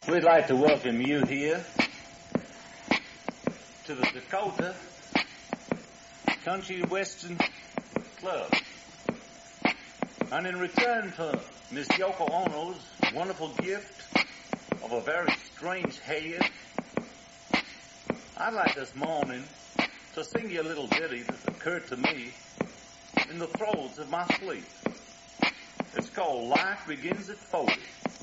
We'd like to welcome you here to the Dakota Country Western Club. And in return for Miss Yoko Ono's wonderful gift of a very strange head, I'd like this morning to sing you a little ditty that occurred to me in the throes of my sleep. It's called Life Begins at 40.